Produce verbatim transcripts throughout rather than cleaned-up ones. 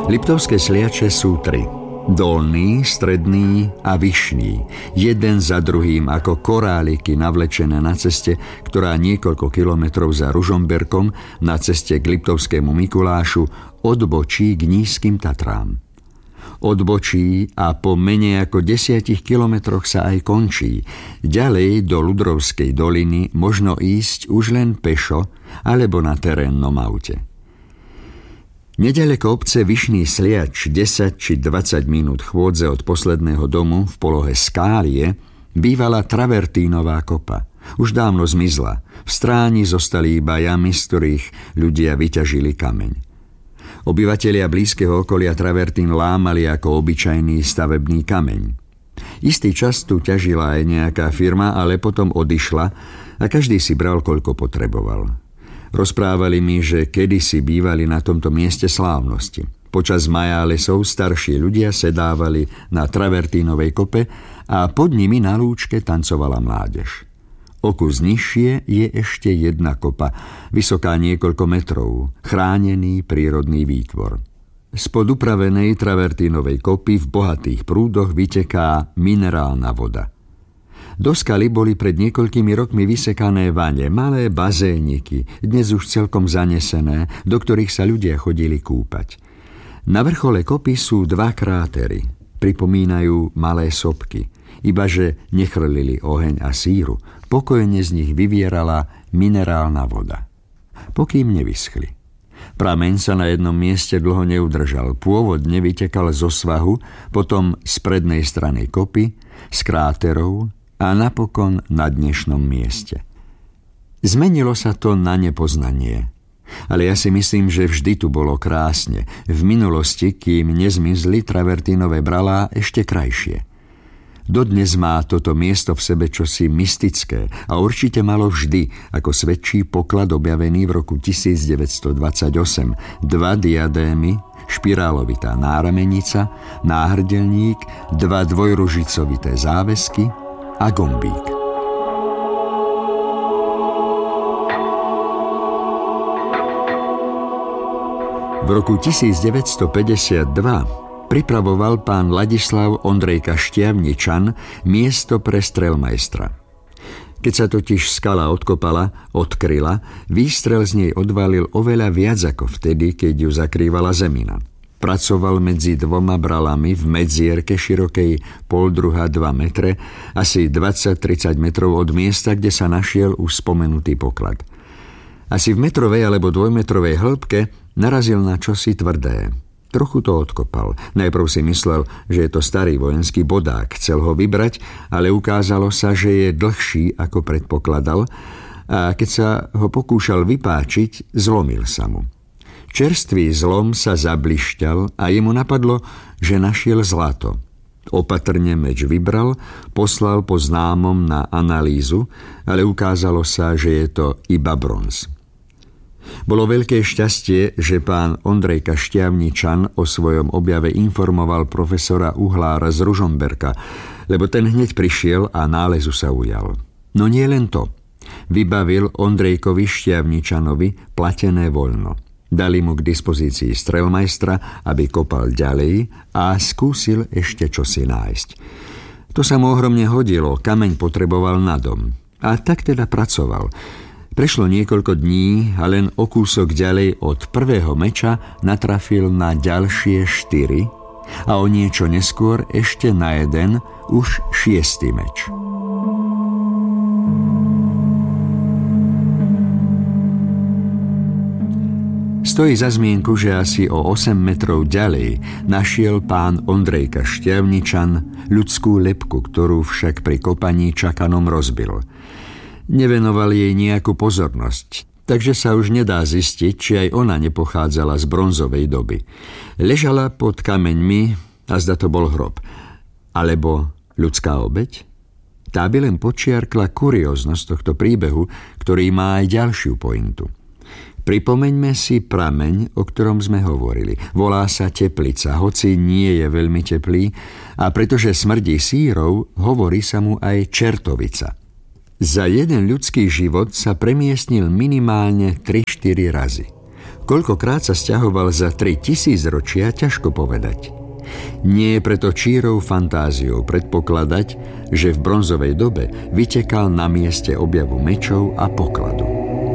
Liptovské sliače sú tri. Dolný, stredný a vyšný. Jeden za druhým ako koráliky navlečené na ceste, ktorá niekoľko kilometrov za Ružomberkom na ceste k Liptovskému Mikulášu odbočí k nízkym Tatrám. Odbočí a po menej ako desiatich kilometroch sa aj končí. Ďalej do Ľudrovskej doliny možno ísť už len pešo alebo na terénnom aute. Nedaleko obce Vyšný Sliač, desať či dvadsať minút chôdze od posledného domu v polohe Skálie, bývala Travertínová kopa. Už dávno zmizla. V stráni zostali iba jamy, z ktorých ľudia vyťažili kameň. Obyvatelia blízkeho okolia Travertín lámali ako obyčajný stavebný kameň. Istý čas tu ťažila aj nejaká firma, ale potom odišla a každý si bral, koľko potreboval. Rozprávali mi, že kedysi bývali na tomto mieste slávnosti. Počas majálesov starší ľudia sedávali na Travertínovej kope a pod nimi na lúčke tancovala mládež. O kus nižšie je ešte jedna kopa, vysoká niekoľko metrov, chránený prírodný výtvor. Spod upravenej Travertínovej kopy v bohatých prúdoch vyteká minerálna voda. Do skaly boli pred niekoľkými rokmi vysekané vane, malé bazéniky, dnes už celkom zanesené, do ktorých sa ľudia chodili kúpať. Na vrchole kopy sú dva krátery, pripomínajú malé sopky, ibaže nechrlili oheň a síru, pokojne z nich vyvierala minerálna voda. Pokým nevyschli. Prameň sa na jednom mieste dlho neudržal, pôvodne vytekal zo svahu, potom z prednej strany kopy, z kráterov a napokon na dnešnom mieste. Zmenilo sa to na nepoznanie. Ale ja si myslím, že vždy tu bolo krásne. V minulosti, kým nezmizli Travertínové bralá, ešte krajšie. Dodnes má toto miesto v sebe čosi mystické a určite malo vždy, ako svedčí poklad objavený v roku tisícdeväťstodvadsaťosem. Dva diadémy, špirálovitá náramenica, náhrdelník, dva dvojružicovité závesky a gombík. V roku tisícdeväťstopäťdesiatdva pripravoval pán Ladislav Ondrejka Štiavničan miesto pre strelmajstra. Keď sa totiž skala odkopala, odkryla, výstrel z nej odvalil oveľa viac ako vtedy, keď ju zakrývala zemina. Pracoval medzi dvoma bralami v medzierke širokej poldruha dva metre, asi dvadsať tridsať metrov od miesta, kde sa našiel už spomenutý poklad. Asi v metrovej alebo dvojmetrovej hĺbke narazil na čosi tvrdé. Trochu to odkopal. Najprv si myslel, že je to starý vojenský bodák. Chcel ho vybrať, ale ukázalo sa, že je dlhší, ako predpokladal, a keď sa ho pokúšal vypáčiť, zlomil sa mu. Čerstvý zlom sa zablišťal a jemu napadlo, že našiel zlato. Opatrne meč vybral, poslal po známom na analýzu, ale ukázalo sa, že je to iba bronz. Bolo veľké šťastie, že pán Ondrejka Štiavničan o svojom objave informoval profesora Uhlára z Ružomberka, lebo ten hneď prišiel a nálezu sa ujal. No nie len to. Vybavil Ondrejkovi Štiavničanovi platené voľno. Dali mu k dispozícii strelmajstra, aby kopal ďalej a skúsil ešte čosi nájsť. To sa mu ohromne hodilo, kameň potreboval na dom. A tak teda pracoval. Prešlo niekoľko dní a len o kúsok ďalej od prvého meča natrafil na ďalšie štyri a o niečo neskôr ešte na jeden, už šiestý meč. Stojí za zmienku, že asi o osem metrov ďalej našiel pán Ondrejka Štiavničan ľudskú lebku, ktorú však pri kopaní čakanom rozbil. Nevenoval jej nejakú pozornosť, takže sa už nedá zistiť, či aj ona nepochádzala z bronzovej doby. Ležala pod kameňmi a zda to bol hrob. Alebo ľudská obeť? Tá by len počiarkla kurióznosť tohto príbehu, ktorý má aj ďalšiu pointu. Pripomeňme si prameň, o ktorom sme hovorili. Volá sa Teplica, hoci nie je veľmi teplý, a pretože smrdí sírov, hovorí sa mu aj Čertovica. Za jeden ľudský život sa premiestnil minimálne tri štyri razy. Koľkokrát sa sťahoval za tri tisícročia, ťažko povedať. Nie je preto čírou fantáziou predpokladať, že v bronzovej dobe vytekal na mieste objavu mečov a pokladu.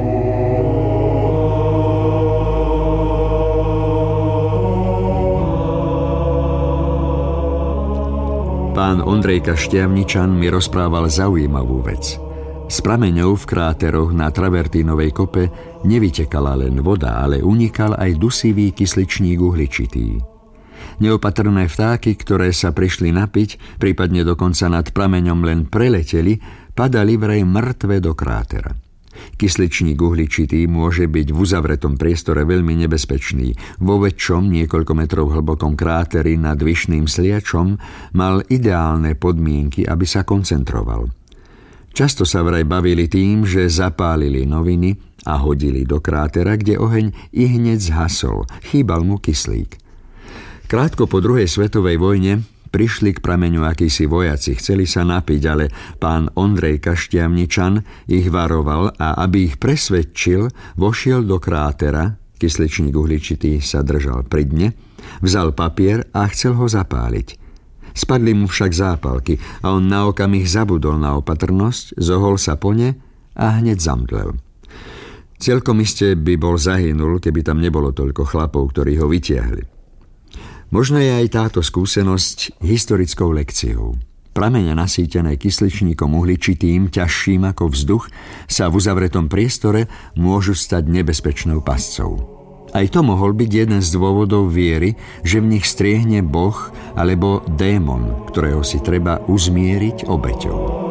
Pán Ondrej Kaštiavničan mi rozprával zaujímavú vec. Z prameňov v kráteroch na Travertínovej kope nevytekala len voda, ale unikal aj dusivý kysličník uhličitý. Neopatrné vtáky, ktoré sa prišli napiť, prípadne dokonca nad prameňom len preleteli, padali vraj mŕtve do krátera. Kysličník uhličitý môže byť v uzavretom priestore veľmi nebezpečný. Vo väčšom, niekoľko metrov hlbokom kráteri nad Vyšným Sliačom mal ideálne podmienky, aby sa koncentroval. Často sa vraj bavili tým, že zapálili noviny a hodili do krátera, kde oheň i hneď zhasol, chýbal mu kyslík. Krátko po druhej svetovej vojne prišli k prameňu akísi vojaci, chceli sa napiť, ale pán Ondrej Kaštiavničan ich varoval a aby ich presvedčil, vošiel do krátera, kysličník uhličitý sa držal pri dne, vzal papier a chcel ho zapáliť. Spadli mu však zápalky a on na okamih zabudol na opatrnosť, zohol sa po ne a hneď zamdlel. Celkom iste by bol zahynul, keby tam nebolo toľko chlapov, ktorí ho vytiahli. Možno je aj táto skúsenosť historickou lekciou. Pramene nasýtené kysličníkom uhličitým, ťažším ako vzduch, sa v uzavretom priestore môžu stať nebezpečnou pascou. Aj to mohol byť jeden z dôvodov viery, že v nich striehne Boh alebo démon, ktorého si treba uzmieriť obeťou.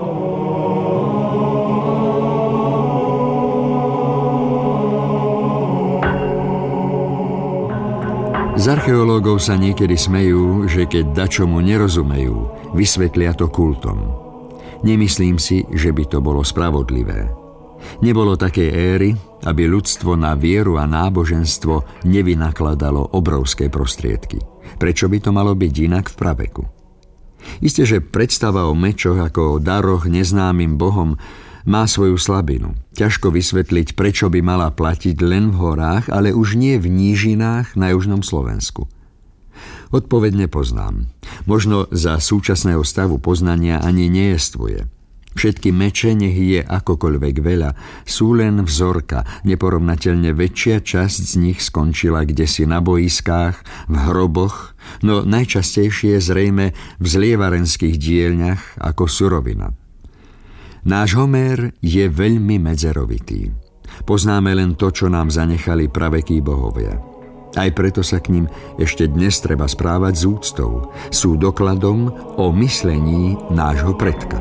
Z archeológov sa niekedy smejú, že keď dačomu nerozumejú, vysvetlia to kultom. Nemyslím si, že by to bolo spravodlivé. Nebolo takej éry, aby ľudstvo na vieru a náboženstvo nevynakladalo obrovské prostriedky. Prečo by to malo byť inak v praveku? Isté, že predstava o mečoch ako o daroch neznámym bohom má svoju slabinu. Ťažko vysvetliť, prečo by mala platiť len v horách, ale už nie v nížinách na južnom Slovensku. Odpoveď nepoznám. Možno za súčasného stavu poznania ani nejestvuje. Všetky meče, nech je akokoľvek veľa, sú len vzorka. Neporovnateľne väčšia časť z nich skončila kdesi na boiskách, v hroboch, no najčastejšie zrejme v zlievarenských dielňach ako surovina. Náš Homér je veľmi medzerovitý. Poznáme len to, čo nám zanechali pravekí bohovia. Aj preto sa k ním ešte dnes treba správať s úctou. Sú dokladom o myslení nášho predka.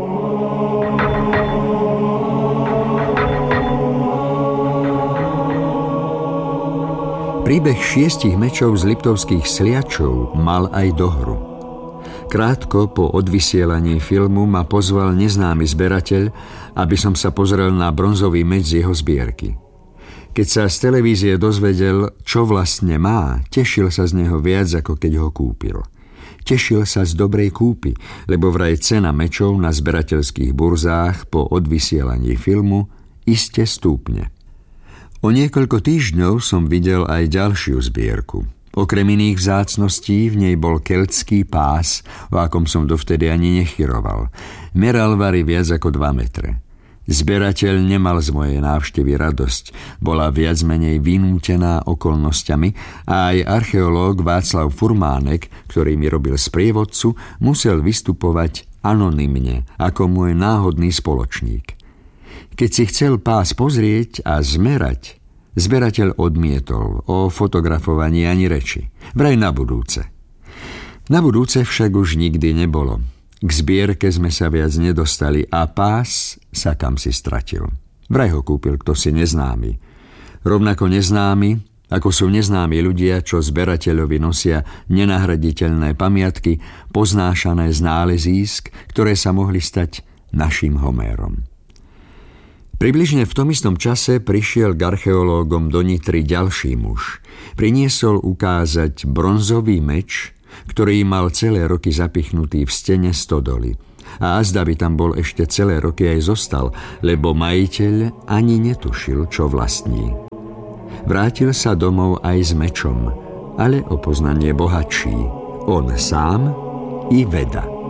Príbeh šiestich mečov z Liptovských Sliačov mal aj dohru. Krátko po odvysielaní filmu ma pozval neznámy zberateľ, aby som sa pozrel na bronzový meč z jeho zbierky. Keď sa z televízie dozvedel, čo vlastne má, tešil sa z neho viac, ako keď ho kúpil. Tešil sa z dobrej kúpy, lebo vraj cena mečov na zberateľských burzách po odvysielaní filmu iste stúpne. O niekoľko týždňov som videl aj ďalšiu zbierku. Okrem iných vzácností v nej bol keltský pás, o akom som dovtedy ani nechyroval. Meral vari viac ako dva metre. Zberateľ nemal z mojej návštevy radosť, bola viac menej vynútená okolnostiami a aj archeológ Václav Furmánek, ktorý mi robil sprievodcu, musel vystupovať anonymne ako môj náhodný spoločník. Keď si chcel pás pozrieť a zmerať, zberateľ odmietol, o fotografovaní ani reči. Vraj na budúce. Na budúce však už nikdy nebolo. K zbierke sme sa viac nedostali a pás sa kamsi stratil. Vraj ho kúpil ktosi neznámy. Rovnako neznámy, ako sú neznámi ľudia, čo zberateľovi nosia nenahraditeľné pamiatky, poznášané z nálezísk, ktoré sa mohli stať naším Homérom. Približne v tom istom čase prišiel k archeológom do Nitry ďalší muž. Priniesol ukázať bronzový meč, ktorý mal celé roky zapichnutý v stene stodoly. A azda by tam bol ešte celé roky aj zostal, lebo majiteľ ani netušil, čo vlastní. Vrátil sa domov aj s mečom, ale o poznanie bohatší. On sám i veda.